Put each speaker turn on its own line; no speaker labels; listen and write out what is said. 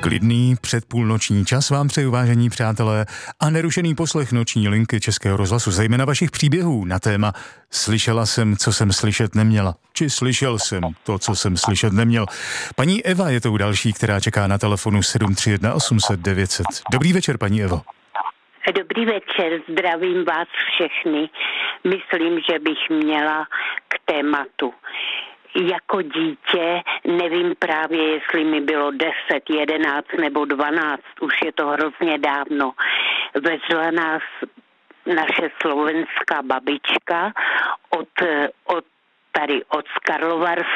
Klidný předpůlnoční čas vám přeju, vážení přátelé, a nerušený poslech noční linky Českého rozhlasu, zejména vašich příběhů na téma Slyšela jsem, co jsem slyšet neměla, či slyšel jsem to, co jsem slyšet neměl. Paní Eva je tou další, která čeká na telefonu 731 800 900. Dobrý večer, paní Evo.
Dobrý večer, zdravím vás všechny. Myslím, že bych měla k tématu. Jako dítě, nevím právě, jestli mi bylo 10, 11 nebo 12, už je to hrozně dávno, vezla nás naše slovenská babička od Karlova